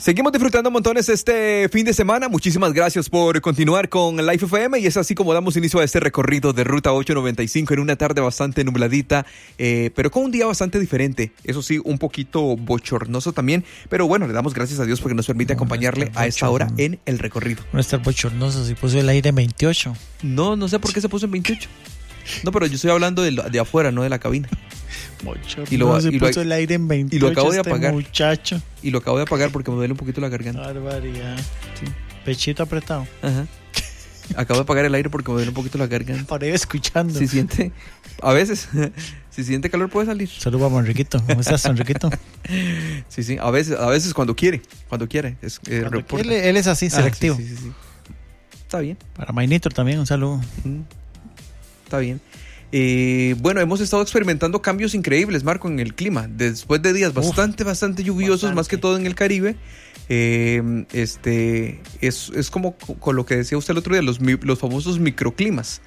Seguimos disfrutando montones este fin de semana. Muchísimas gracias por continuar con Life FM y es así como damos inicio a este recorrido de Ruta 895 en una tarde bastante nubladita, pero con un día bastante diferente. Eso sí, un poquito bochornoso también, pero bueno, le damos gracias a Dios porque nos permite acompañarle a esta hora en el recorrido. No está bochornoso, si puso el aire en 28. No sé por qué se puso en 28. No, pero yo estoy hablando de afuera, no de la cabina. Se puso el aire en 28. Y lo acabo de apagar. Muchacho. Y lo acabo de apagar porque me duele un poquito la garganta. Barbaridad. Sí. Pechito apretado. Ajá. Acabo de apagar el aire porque me duele un poquito la garganta. Para ir escuchando. Si siente, a veces, si siente calor puede salir. Saludos a Manriquito. ¿Cómo estás, Manriquito? Sí, a veces cuando quiere. Él es así, selectivo. Sí. Está bien. Para Mainitro también, un saludo. Está bien. Bueno, hemos estado experimentando cambios increíbles, Marco, en el clima. Después de días bastante lluviosos, más que todo en el Caribe. Es como con lo que decía usted el otro día, los famosos microclimas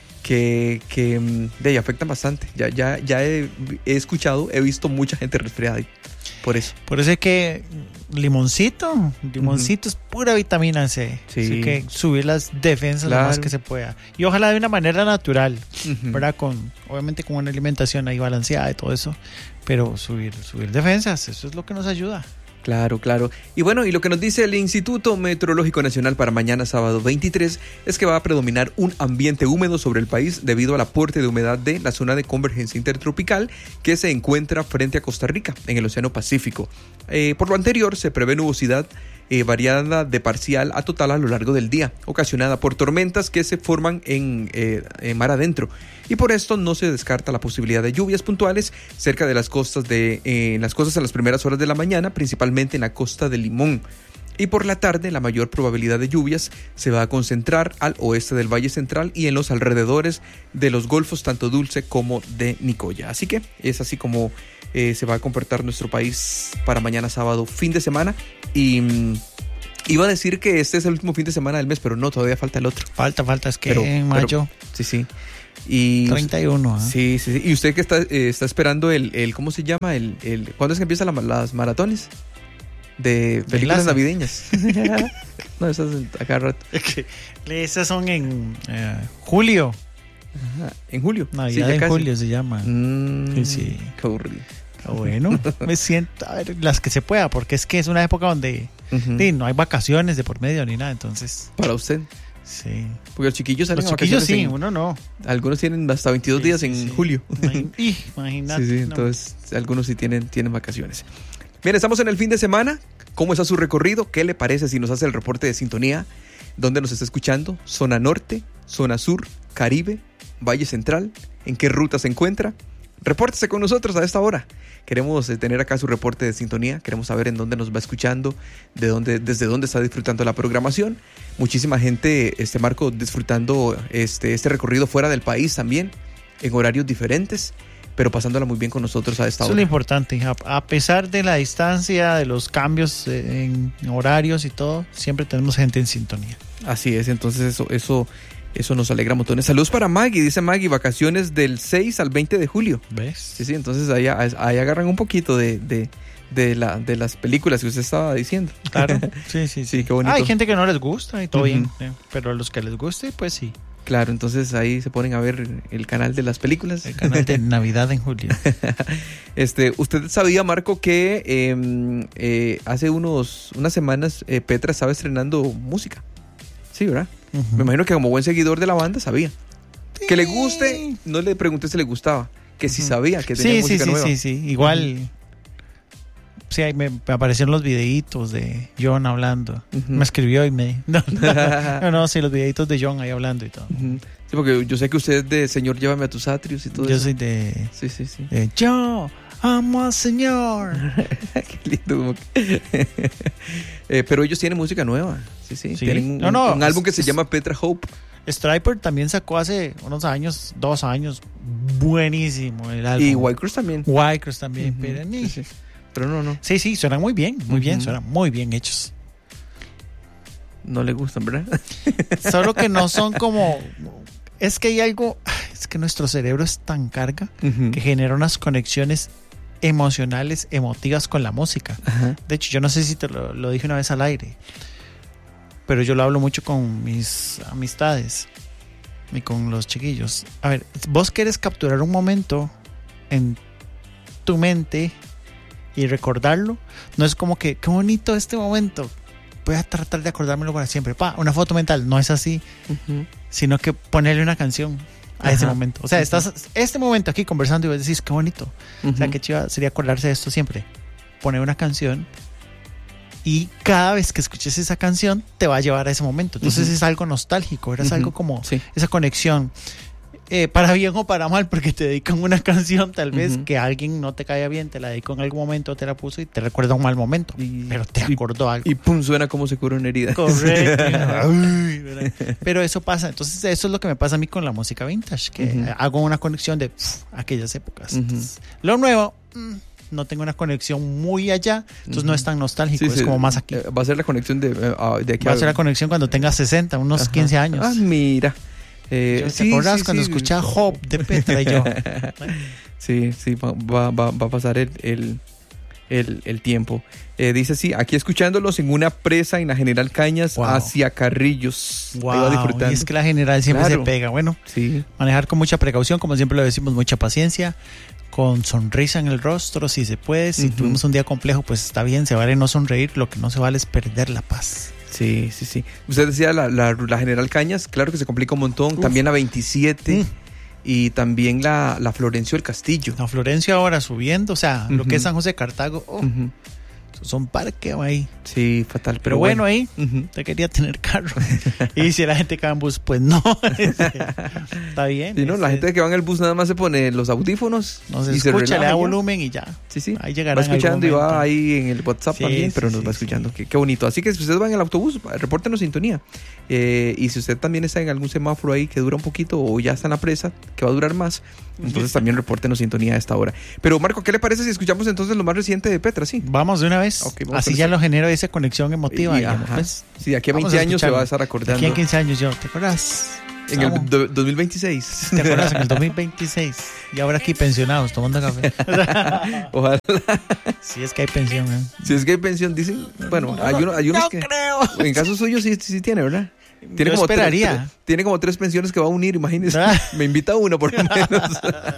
que de ahí afectan bastante. Ya he escuchado, he visto mucha gente resfriada ahí. Por eso es que limoncito es pura vitamina C. Sí. Así que subir las defensas lo más que se pueda. Y ojalá de una manera natural, ¿verdad? Obviamente con una alimentación ahí balanceada y todo eso. Pero subir defensas, eso es lo que nos ayuda. Claro. Y bueno, y lo que nos dice el Instituto Meteorológico Nacional para mañana sábado 23 es que va a predominar un ambiente húmedo sobre el país debido al aporte de humedad de la zona de convergencia intertropical que se encuentra frente a Costa Rica en el Océano Pacífico. Por lo anterior, se prevé nubosidad variada de parcial a total a lo largo del día, ocasionada por tormentas que se forman en mar adentro. Y por esto no se descarta la posibilidad de lluvias puntuales cerca de las costas en las primeras horas de la mañana, principalmente en la costa de Limón. Y por la tarde, la mayor probabilidad de lluvias se va a concentrar al oeste del Valle Central y en los alrededores de los golfos, tanto Dulce como de Nicoya. Así que es así como se va a comportar nuestro país para mañana sábado, fin de semana. Y iba a decir que este es el último fin de semana del mes, pero no, todavía falta el otro. Falta, es que en mayo. Sí. Y 31. Sí. Y usted que está esperando el ¿cómo se llama? ¿Cuándo es que empiezan las maratones? De películas navideñas. No, esas acá rato. Esas son en julio. Ajá, en julio. Navidad sí, en casi. Julio se llama. Sí. Qué aburrido. Bueno, me siento a ver las que se pueda, porque es que es una época donde no hay vacaciones de por medio ni nada, entonces. Para usted. Sí. Porque los chiquillos salen a vacaciones. Los chiquillos sí, uno no. Algunos tienen hasta 22 días en julio. Imagínate. Sí, entonces algunos sí tienen vacaciones. Bien, estamos en el fin de semana. ¿Cómo está su recorrido? ¿Qué le parece si nos hace el reporte de sintonía? ¿Dónde nos está escuchando? ¿Zona norte? ¿Zona sur? ¿Caribe? ¿Valle central? ¿En qué ruta se encuentra? Repórtese con nosotros a esta hora. Queremos tener acá su reporte de sintonía. Queremos saber en dónde nos va escuchando, desde dónde está disfrutando la programación. Muchísima gente, Marco, disfrutando este recorrido fuera del país también, en horarios diferentes, pero pasándola muy bien con nosotros a esta hora. Eso es lo importante. A pesar de la distancia, de los cambios en horarios y todo, siempre tenemos gente en sintonía. Así es, entonces eso nos alegra montones. Saludos para Maggie, dice Maggie, vacaciones del 6 al 20 de julio. ¿Ves? Sí, entonces ahí agarran un poquito de las películas que usted estaba diciendo. Claro, sí, qué bonito. Hay gente que no les gusta y todo bien, pero a los que les guste, pues sí. Claro, entonces ahí se ponen a ver el canal de las películas. El canal de Navidad en julio. ¿Usted sabía, Marco, que hace unas semanas Petra estaba estrenando música? Sí, ¿verdad? Me imagino que como buen seguidor de la banda sabía. Sí. Que le guste, no le pregunté si le gustaba, que si sabía que tenía música nueva. Sí, igual. Sí, ahí me aparecieron los videitos de John hablando. Me escribió y me... No, sí, los videitos de John ahí hablando y todo. Sí, porque yo sé que usted es de Señor, llévame a tus atrios y todo yo eso. Yo soy de... Sí. Yo amo al Señor. Qué lindo. Pero ellos tienen música nueva. Sí. Tienen un álbum que se llama Petra Hope. Striper también sacó hace unos años, 2 años. Buenísimo el álbum. Y White Cross también. Pero no. Sí, suenan muy bien, suenan muy bien hechos. No le gustan, ¿verdad? Solo que no son como... Es que hay algo... Es que nuestro cerebro es tan carga que genera unas conexiones emocionales, emotivas con la música. Ajá. De hecho, yo no sé si te lo dije una vez al aire, pero yo lo hablo mucho con mis amistades y con los chiquillos. A ver, vos querés capturar un momento en tu mente y recordarlo. No es como que, qué bonito este momento, voy a tratar de acordármelo para siempre. Una foto mental. No es así, sino que ponerle una canción a ese momento. O sea, estás este momento aquí conversando y vos decís, qué bonito. O sea, qué chiva sería acordarse de esto siempre. Poner una canción y cada vez que escuches esa canción te va a llevar a ese momento. Entonces es algo nostálgico, es algo como esa conexión. Para bien o para mal, porque te dedican una canción tal vez que a alguien no te caía bien, te la dedicó en algún momento, te la puso y te recuerda un mal momento, pero te acordó algo. Y pum, suena como se cura una herida. Correcto. Pero eso pasa. Entonces eso es lo que me pasa a mí con la música vintage, que hago una conexión de aquellas épocas. Entonces, lo nuevo, no tengo una conexión muy allá, entonces no es tan nostálgico, es como más aquí. Va a ser la conexión de aquí. Va a ser la conexión cuando tengas 60, unos 15 años. Ah, mira. ¿Te acordás cuando escuchaba Hop de Petra y yo? Sí, va a pasar el tiempo. Dice así, aquí escuchándolos en una presa en la General Cañas hacia Carrillos. Wow. Ahí va disfrutando. Y es que la General siempre se pega. Bueno, manejar con mucha precaución, como siempre lo decimos, mucha paciencia, con sonrisa en el rostro, si se puede. Si tuvimos un día complejo, pues está bien, se vale no sonreír, lo que no se vale es perder la paz. Sí. Usted decía la General Cañas, claro que se complica un montón. También la 27 y también la Florencio del Castillo. La Florencio ahora subiendo, o sea, lo que es San José de Cartago, son parques ahí. Sí, fatal. Pero bueno, ahí te quería tener carro. Y si la gente que va en bus, pues no. Está bien. Sí, no, la gente que va en el bus nada más se pone los audífonos. No se y escucha, se le da volumen y ya. Sí. Ahí llegará. Va escuchando y va ahí en el WhatsApp también, pero nos va escuchando. Qué bonito. Así que si usted va en el autobús, repórtenos sintonía. Y si usted también está en algún semáforo ahí que dura un poquito o ya está en la presa, que va a durar más, entonces también repórtenos sintonía a esta hora. Pero Marco, ¿qué le parece si escuchamos entonces lo más reciente de Petra? Sí. Vamos de una vez. Okay, así ya lo genero esa conexión emotiva. Pues, sí, aquí a 20 años se va a estar acordando. Aquí a 15 años yo, ¿te acuerdas? En el 2026. ¿Te acuerdas? En el 2026. Y ahora aquí pensionados, tomando café. Ojalá. Si es que hay pensión, ¿eh? Si es que hay pensión, dicen. Bueno, hay unos que... creo. En caso suyo sí tiene, ¿verdad? Tiene como esperaría. Tiene como 3 pensiones que va a unir, imagínese. Me invita uno por lo menos.